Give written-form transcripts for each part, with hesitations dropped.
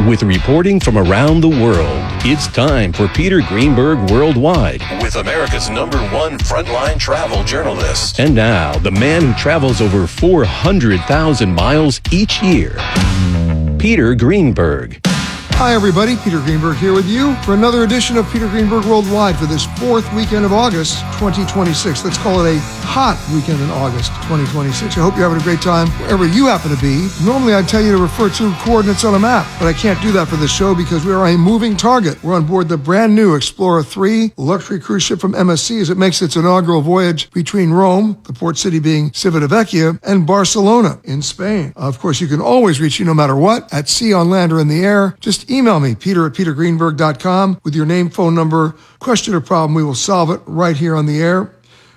With reporting from around the world, it's time for Peter Greenberg Worldwide, with America's #1 frontline travel journalist. And now, the man who travels over 400,000 miles each year, Peter Greenberg. Hi, everybody. Peter Greenberg here with you for another edition of Peter Greenberg Worldwide for this fourth weekend of August 2026. Let's call it a hot weekend in August 2026. I hope you're having a great time wherever you happen to be. Normally, I'd tell you to refer to coordinates on a map, but I can't do that for this show because we are a moving target. We're on board the brand new Explorer 3 luxury cruise ship from MSC as it makes its inaugural voyage between Rome, the port city being Civitavecchia, and Barcelona in Spain. Of course, you can always reach you no matter what, at sea, on land, or in the air. Just email me, peter@petergreenberg.com, with your name, phone number, question, or problem. We will solve it right here on the air.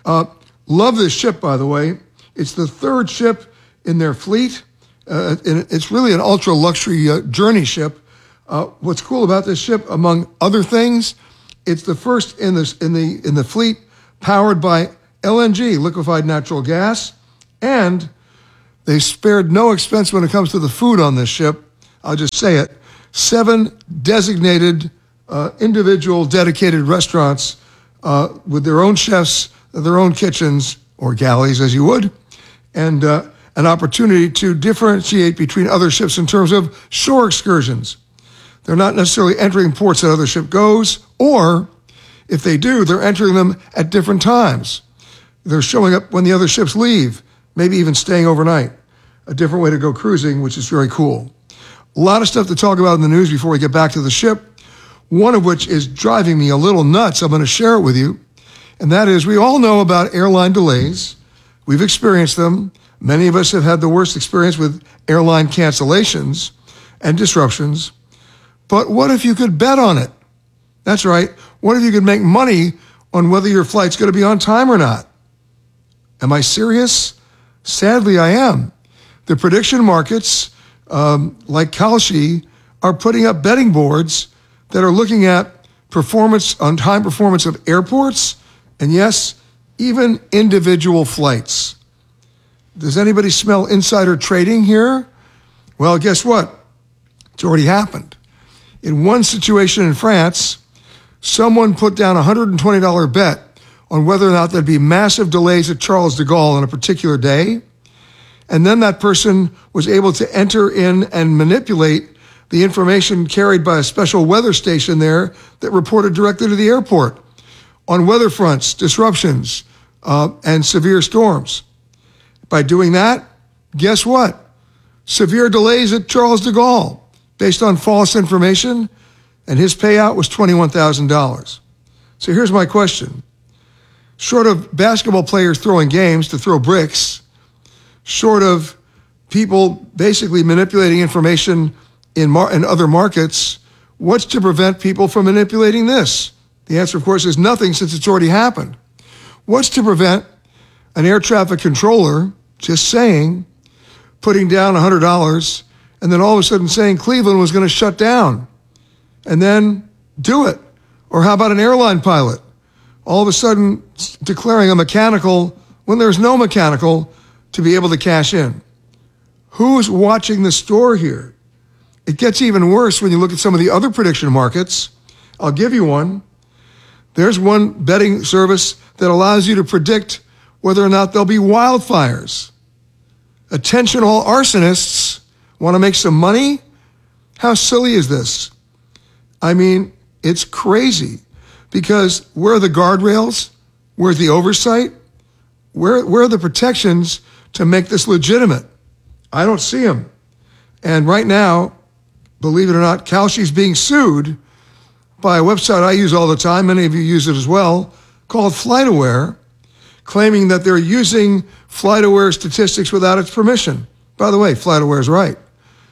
Love this ship, by the way. It's the third ship in their fleet. And it's really an ultra-luxury journey ship. What's cool about this ship, among other things, it's the first in the fleet powered by LNG, liquefied natural gas, and they spared no expense when it comes to the food on this ship. I'll just say it. 7 designated individual dedicated restaurants with their own chefs, their own kitchens, or galleys as you would, and an opportunity to differentiate between other ships in terms of shore excursions. They're not necessarily entering ports that other ship goes, or if they do, they're entering them at different times. They're showing up when the other ships leave, maybe even staying overnight. A different way to go cruising, which is very cool. A lot of stuff to talk about in the news before we get back to the ship, one of which is driving me a little nuts. I'm going to share it with you. And that is, we all know about airline delays. We've experienced them. Many of us have had the worst experience with airline cancellations and disruptions. But what if you could bet on it? That's right. What if you could make money on whether your flight's going to be on time or not? Am I serious? Sadly, I am. The prediction markets, like Kalshi, are putting up betting boards that are looking at performance, on-time performance of airports, and yes, even individual flights. Does anybody smell insider trading here? Well, guess what? It's already happened. In one situation in France, someone put down a $120 bet on whether or not there'd be massive delays at Charles de Gaulle on a particular day. And then that person was able to enter in and manipulate the information carried by a special weather station there that reported directly to the airport on weather fronts, disruptions, and severe storms. By doing that, guess what? Severe delays at Charles de Gaulle based on false information, and his payout was $21,000. So here's my question. Short of basketball players throwing games to throw bricks, short of people basically manipulating information in other markets, what's to prevent people from manipulating this? The answer, of course, is nothing, since it's already happened. What's to prevent an air traffic controller just saying, putting down $100, and then all of a sudden saying Cleveland was going to shut down, and then do it? Or how about an airline pilot all of a sudden declaring a mechanical when there's no mechanical to be able to cash in? Who's watching the store here? It gets even worse when you look at some of the other prediction markets. I'll give you one. There's one betting service that allows you to predict whether or not there'll be wildfires. Attention, all arsonists. Want to make some money? How silly is this? I mean, it's crazy, because where are the guardrails? Where's the oversight? Where are the protections to make this legitimate? I don't see them. And right now, believe it or not, Kalshi's being sued by a website I use all the time, many of you use it as well, called FlightAware, claiming that they're using FlightAware statistics without its permission. By the way, FlightAware is right.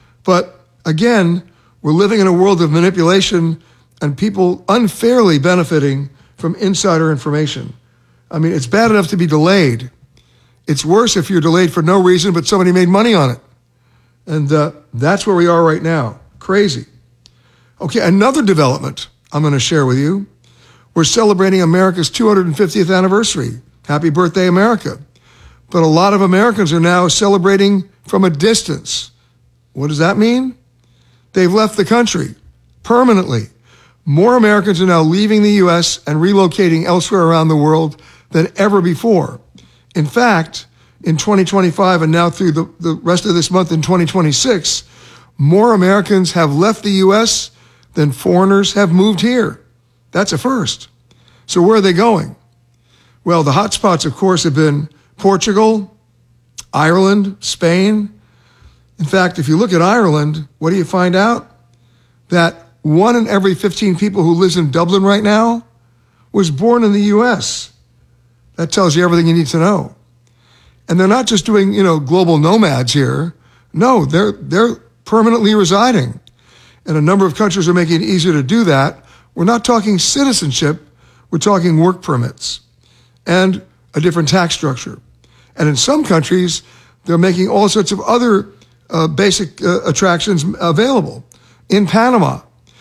But again, we're living in a world of manipulation and people unfairly benefiting from insider information. I mean, it's bad enough to be delayed. It's worse if you're delayed for no reason, but somebody made money on it. And that's where we are right now. Crazy. Okay, another development I'm going to share with you. We're celebrating America's 250th anniversary. Happy birthday, America. But a lot of Americans are now celebrating from a distance. What does that mean? They've left the country permanently. More Americans are now leaving the U.S. and relocating elsewhere around the world than ever before. In fact, in 2025 and now through the rest of this month in 2026, more Americans have left the U.S. than foreigners have moved here. That's a first. So where are they going? Well, the hotspots, of course, have been Portugal, Ireland, Spain. In fact, if you look at Ireland, what do you find out? That 1 in every 15 people who lives in Dublin right now was born in the U.S. That tells you everything you need to know. And they're not just doing, global nomads here. No, they're permanently residing. And a number of countries are making it easier to do that. We're not talking citizenship. We're talking work permits and a different tax structure. And in some countries, they're making all sorts of other basic attractions available. In Panama,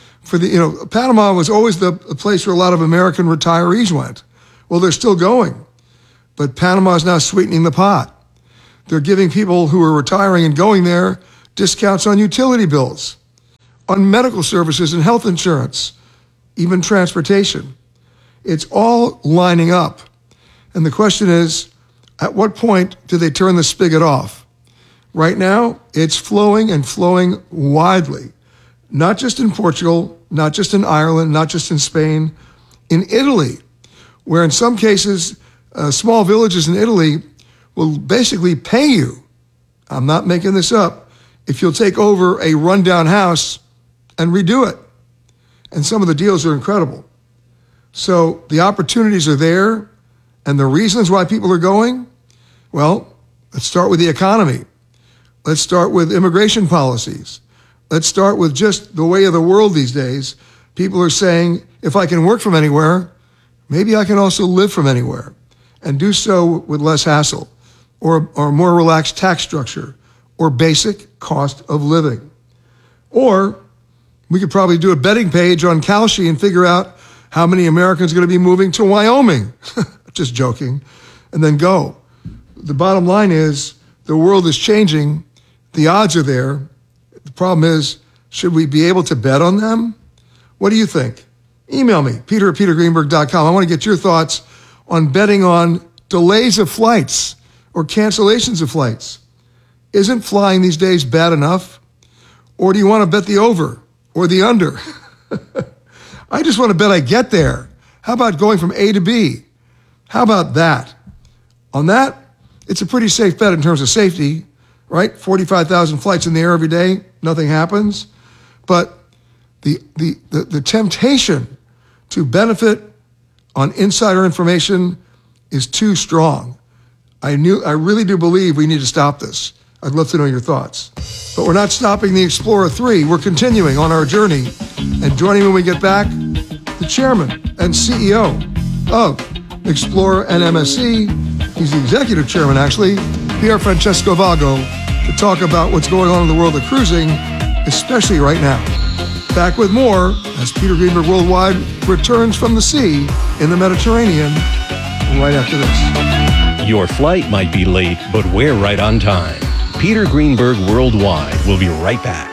Panama was always the place where a lot of American retirees went. Well, they're still going. But Panama is now sweetening the pot. They're giving people who are retiring and going there discounts on utility bills, on medical services and health insurance, even transportation. It's all lining up. And the question is, at what point do they turn the spigot off? Right now, it's flowing and flowing widely, not just in Portugal, not just in Ireland, not just in Spain, in Italy, where in some cases, small villages in Italy will basically pay you, I'm not making this up, if you'll take over a rundown house and redo it. And some of the deals are incredible. So the opportunities are there, and the reasons why people are going, well, let's start with the economy. Let's start with immigration policies. Let's start with just the way of the world these days. People are saying, if I can work from anywhere, maybe I can also live from anywhere and do so with less hassle or more relaxed tax structure or basic cost of living. Or we could probably do a betting page on Kalshi and figure out how many Americans are going to be moving to Wyoming. Just joking. And then go. The bottom line is the world is changing. The odds are there. The problem is, should we be able to bet on them? What do you think? Email me, peter@petergreenberg.com. I want to get your thoughts on betting on delays of flights or cancellations of flights. Isn't flying these days bad enough? Or do you want to bet the over or the under? I just want to bet I get there. How about going from A to B? How about that? On that, it's a pretty safe bet in terms of safety, right? 45,000 flights in the air every day, nothing happens. But the temptation to benefit on insider information is too strong. I really do believe we need to stop this. I'd love to know your thoughts. But we're not stopping the Explorer 3. We're continuing on our journey. And joining when we get back, the chairman and CEO of Explorer and MSC, he's the executive chairman actually, Pier Francesco Vago, to talk about what's going on in the world of cruising, especially right now. Back with more as Peter Greenberg Worldwide returns from the sea in the Mediterranean right after this. Your flight might be late, but we're right on time. Peter Greenberg Worldwide will be right back.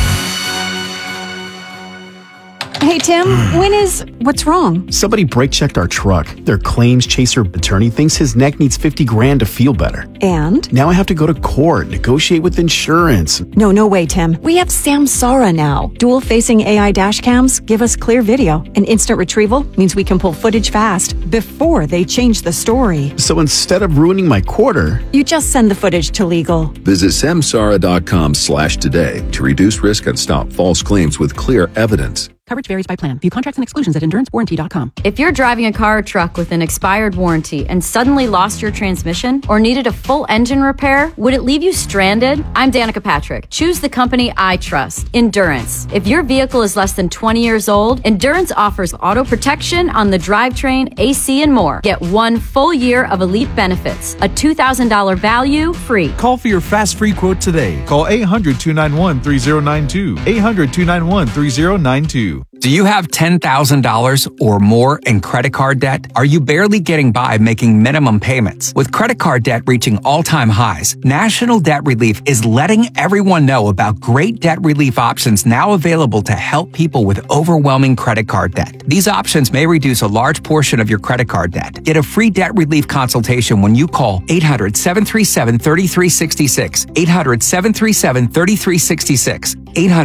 Hey, Tim, what's wrong? Somebody brake checked our truck. Their claims chaser attorney thinks his neck needs $50,000 to feel better. And? Now I have to go to court, negotiate with insurance. No way, Tim. We have Samsara now. Dual-facing AI dash cams give us clear video. And instant retrieval means we can pull footage fast before they change the story. So instead of ruining my quarter, you just send the footage to legal. Visit samsara.com/today to reduce risk and stop false claims with clear evidence. Coverage varies by plan. View contracts and exclusions at endurancewarranty.com. If you're driving a car or truck with an expired warranty and suddenly lost your transmission or needed a full engine repair, would it leave you stranded? I'm Danica Patrick. Choose the company I trust, Endurance. If your vehicle is less than 20 years old, Endurance offers auto protection on the drivetrain, AC, and more. Get 1 full year of elite benefits, a $2,000 value free. Call for your fast free quote today. Call 800-291-3092. 800-291-3092. Do you have $10,000 or more in credit card debt? Are you barely getting by making minimum payments? With credit card debt reaching all-time highs, National Debt Relief is letting everyone know about great debt relief options now available to help people with overwhelming credit card debt. These options may reduce a large portion of your credit card debt. Get a free debt relief consultation when you call 800-737-3366, 800-737-3366,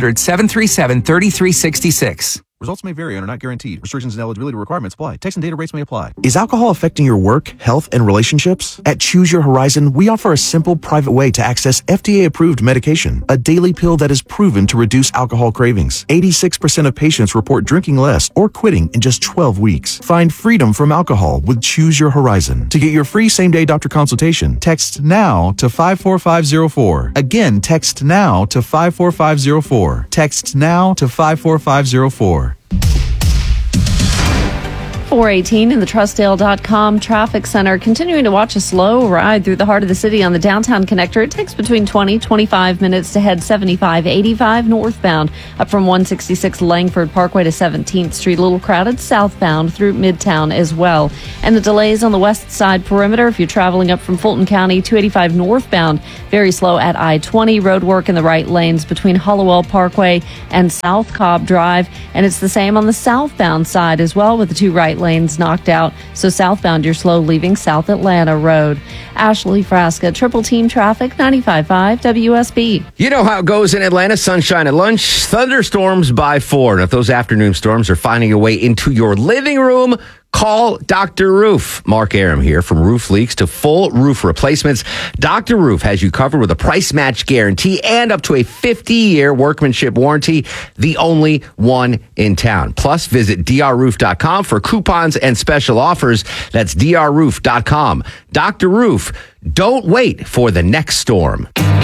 800-737-3366. Results may vary and are not guaranteed. Restrictions and eligibility requirements apply. Text and data rates may apply. Is alcohol affecting your work, health, and relationships? At Choose Your Horizon, we offer a simple, private way to access FDA-approved medication, a daily pill that is proven to reduce alcohol cravings. 86% of patients report drinking less or quitting in just 12 weeks. Find freedom from alcohol with Choose Your Horizon. To get your free same-day doctor consultation, text NOW to 54504. Again, text NOW to 54504. Text NOW to 54504. 418 in the Trustdale.com traffic center. Continuing to watch a slow ride through the heart of the city on the downtown connector. It takes between 20-25 minutes to head 75-85 northbound up from 166 Langford Parkway to 17th Street. A little crowded southbound through Midtown as well. And the delays on the west side perimeter. If you're traveling up from Fulton County, 285 northbound, very slow at I-20. Road work in the right lanes between Hollowell Parkway and South Cobb Drive. And it's the same on the southbound side as well, with the two right lanes knocked out. So southbound, you're slow leaving South Atlanta Road. Ashley Frasca, Triple Team Traffic, 95.5 WSB. You know how it goes in Atlanta. Sunshine at lunch, thunderstorms by 4. And if those afternoon storms are finding a way into your living room, call Dr. Roof. Mark Aram here. From roof leaks to full roof replacements, Dr. Roof has you covered with a price match guarantee and up to a 50-year workmanship warranty, the only one in town. Plus, visit drroof.com for coupons and special offers. That's drroof.com. Dr. Roof, don't wait for the next storm.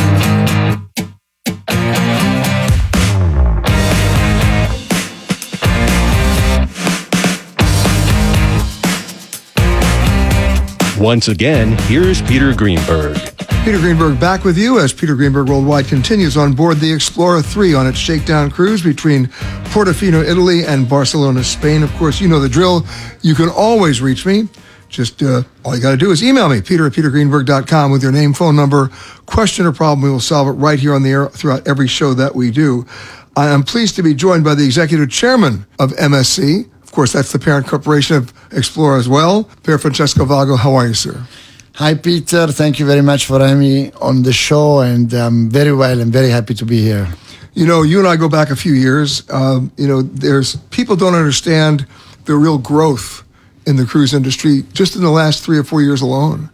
Once again, here's Peter Greenberg. Peter Greenberg back with you as Peter Greenberg Worldwide continues on board the Explorer 3 on its shakedown cruise between Portofino, Italy and Barcelona, Spain. Of course, you know the drill. You can always reach me. Just all you got to do is email me, peter@petergreenberg.com, with your name, phone number, question or problem. We will solve it right here on the air throughout every show that we do. I am pleased to be joined by the executive chairman of MSC. Of course, that's the parent corporation of Explorer as well. Pier Francesco Vago, how are you, sir? Hi, Peter. Thank you very much for having me on the show, and I'm very well and very happy to be here. You know, you and I go back a few years. There's people don't understand the real growth in the cruise industry just in the last 3 or 4 years alone.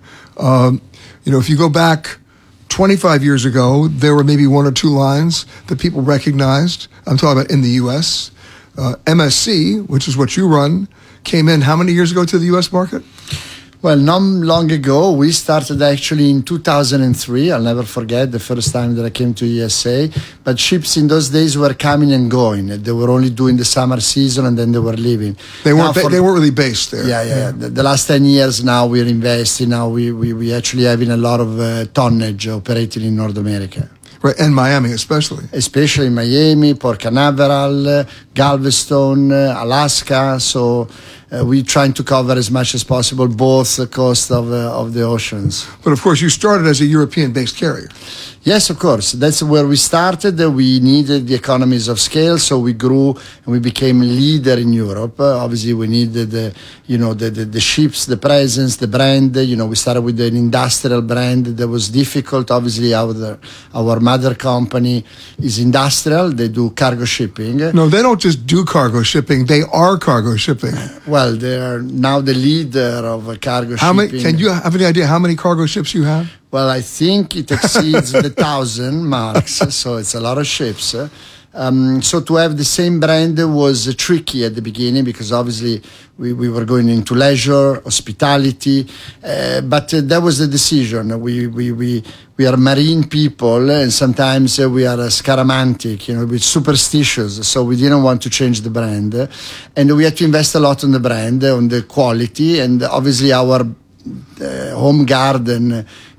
If you go back 25 years ago, there were maybe 1 or 2 lines that people recognized. I'm talking about in the U.S. MSC, which is what you run, came in how many years ago to the U.S. market? Well, not long ago. We started actually in 2003. I'll never forget the first time that I came to USA. But ships in those days were coming and going. They were only doing the summer season and then they were leaving. They weren't really based there. Yeah. The last 10 years now we're investing. Now we actually having a lot of tonnage operating in North America. Right, and Miami especially. Especially Miami, Port Canaveral, Galveston, Alaska. So we're trying to cover as much as possible both the coast of the oceans. But of course, you started as a European-based carrier. Yes, of course. That's where we started. We needed the economies of scale, so we grew and we became a leader in Europe. Obviously, we needed the ships, the presence, the brand. We started with an industrial brand that was difficult. Obviously, our mother company is industrial. They do cargo shipping. No, they don't just do cargo shipping. They are cargo shipping. Well, they are now the leader of cargo shipping. Can you have any idea how many cargo ships you have? Well, I think it exceeds the 1,000 marks, so it's a lot of ships. So to have the same brand was tricky at the beginning because obviously we were going into leisure, hospitality, but that was the decision. We are marine people and sometimes we are scaramantic, we're superstitious, so we didn't want to change the brand. And we had to invest a lot on the brand, on the quality, and obviously our home garden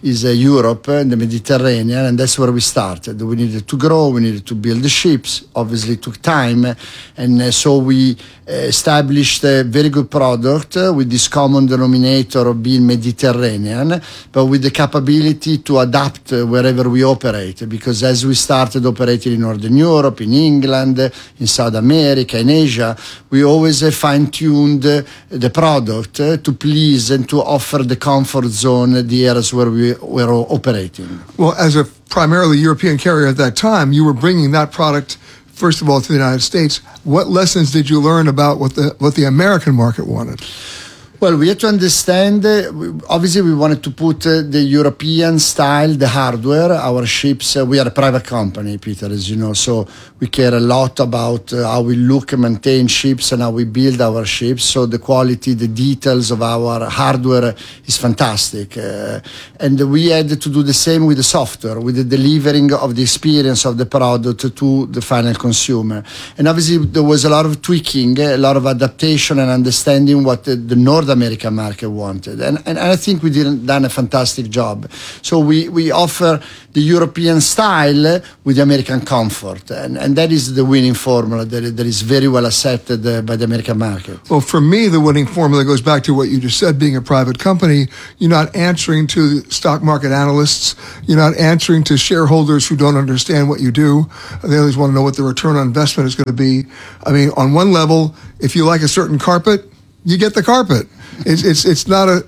is Europe and the Mediterranean, and that's where we started. We needed to grow, we needed to build the ships. Obviously, it took time, and so we established a very good product with this common denominator of being Mediterranean, but with the capability to adapt wherever we operate. Because as we started operating in Northern Europe, in England, in South America, in Asia, we always fine-tuned the product to please and to offer the comfort zone, the areas where we were operating. Well, as a primarily European carrier at that time, you were bringing that product, first of all, to the United States. What lessons did you learn about what the American market wanted? Well, we had to understand, obviously we wanted to put the European style, the hardware, our ships. We are a private company, Peter, as you know, so we care a lot about how we look and maintain ships and how we build our ships. So the quality, the details of our hardware is fantastic. And we had to do the same with the software, with the delivering of the experience of the product to the final consumer. And obviously there was a lot of tweaking, a lot of adaptation and understanding what the North American market wanted, and I think we done a fantastic job. So we offer the European style with the American comfort, and that is the winning formula that is very well accepted by the American market. Well, for me, the winning formula goes back to what you just said. Being a private company, you're not answering to stock market analysts. You're not answering to shareholders who don't understand what you do. They always want to know what the return on investment is going to be. I mean, on one level, if you like a certain carpet, you get the carpet. It's not a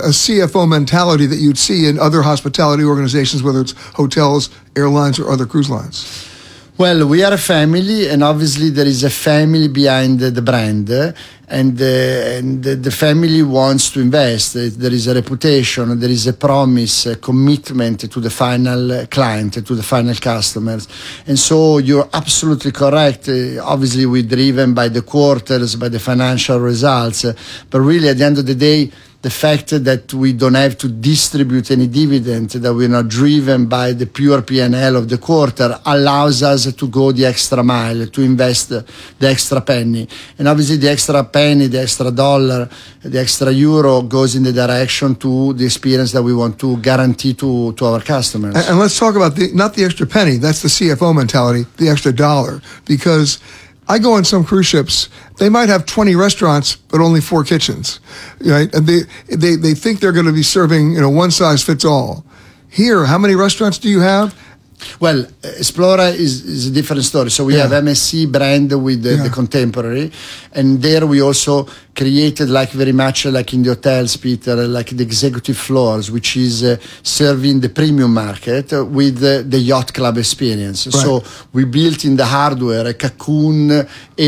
CFO mentality that you'd see in other hospitality organizations, whether it's hotels, airlines, or other cruise lines. Well, we are a family, and obviously there is a family behind the brand, and the family wants to invest. There is a reputation, there is a promise, a commitment to the final client, to the final customers. And so you're absolutely correct. Obviously, we're driven by the quarters, by the financial results, but really at the end of the day, the fact that we don't have to distribute any dividend, that we're not driven by the pure P&L of the quarter, allows us to go the extra mile, to invest the extra penny. And obviously the extra penny, the extra dollar, the extra euro goes in the direction to the experience that we want to guarantee to our customers. And let's talk about not the extra penny, that's the CFO mentality, the extra dollar. Because I go on some cruise ships, they might have 20 restaurants, but only 4 kitchens, right? And they think they're going to be serving, one size fits all. Here, how many restaurants do you have? Well, Explora is a different story. So we have MSC brand with the Contemporary, and there we also created very much like in the hotels, Peter, like the executive floors, which is serving the premium market with the yacht club experience. Right. So we built in the hardware a cocoon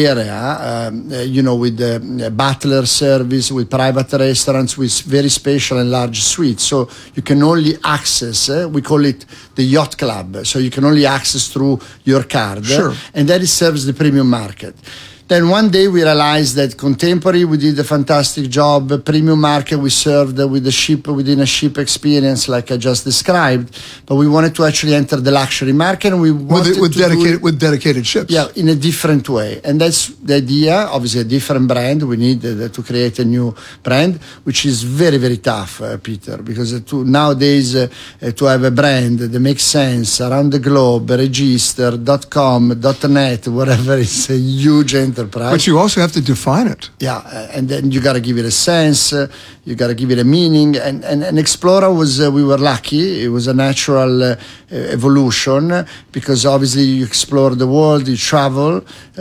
area, with the butler service, with private restaurants, with very special and large suites. So you can only access, we call it the yacht club. So you can only access through your card. Sure. And that serves the premium market. Then one day we realized that Contemporary, we did a fantastic job. Premium market, we served with the ship, within a ship experience like I just described. But we wanted to actually enter the luxury market, and we wanted with dedicated ships. Yeah, in a different way. And that's the idea. Obviously, a different brand. We needed to create a new brand, which is very, very tough, Peter, because nowadays to have a brand that makes sense around the globe, register, .com, .net, whatever, it's a huge enterprise. But you also have to define it. Yeah, and then you got to give it a sense, you got to give it a meaning. And Explora was, we were lucky. It was a natural evolution, because obviously you explore the world, you travel,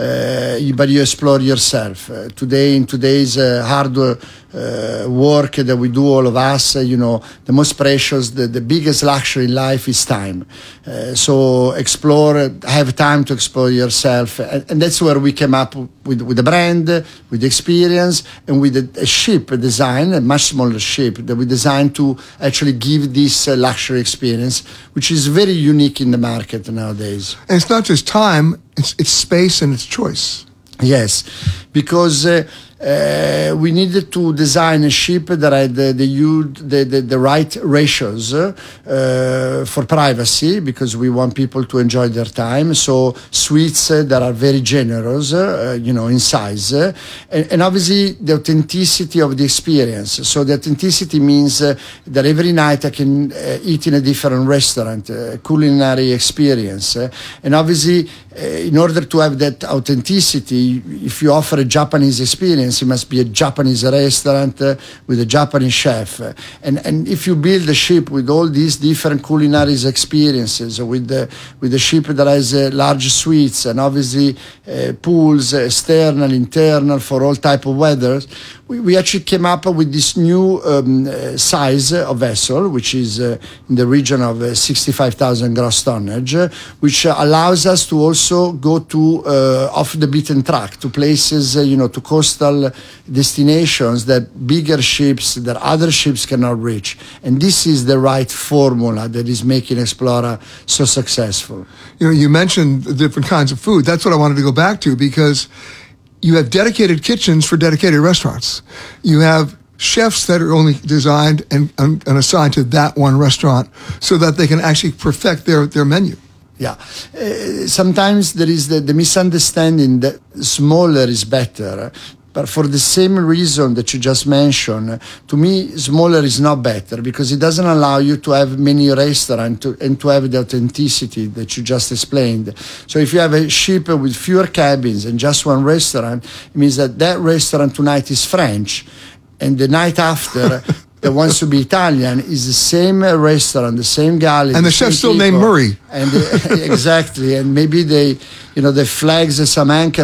but you explore yourself. Today, in today's hard work that we do, all of us, the most precious, the biggest luxury in life is time. So explore, have time to explore yourself. And that's where we came up with the brand, with the experience, and with a ship design, a much smaller ship that we designed to actually give this luxury experience, which is very unique in the market nowadays. And it's not just time, it's space and it's choice. Yes, because we needed to design a ship that had the right ratios for privacy, because we want people to enjoy their time. So suites that are very generous, in size, and obviously the authenticity of the experience. So the authenticity means that every night I can eat in a different restaurant, a culinary experience, and obviously in order to have that authenticity, if you offer a Japanese experience, it must be a Japanese restaurant with a Japanese chef. And if you build a ship with all these different culinary experiences, with the ship that has large suites and obviously pools, external, internal, for all type of weather, we actually came up with this new size of vessel, which is in the region of 65,000 gross tonnage, which allows us to also go to off the beaten track, to places, to coastal destinations that bigger ships, that other ships cannot reach. And this is the right formula that is making Explora so successful. You mentioned the different kinds of food. That's what I wanted to go back to, because you have dedicated kitchens for dedicated restaurants. You have chefs that are only designed and assigned to that one restaurant so that they can actually perfect their menu. Yeah. Sometimes there is the misunderstanding that smaller is better. But for the same reason that you just mentioned, to me, smaller is not better, because it doesn't allow you to have many restaurants and to have the authenticity that you just explained. So if you have a ship with fewer cabins and just one restaurant, it means that restaurant tonight is French, and the night after, that wants to be Italian is the same restaurant, the same galley. And the chef's still named Murray. And exactly. And maybe they flags some anchor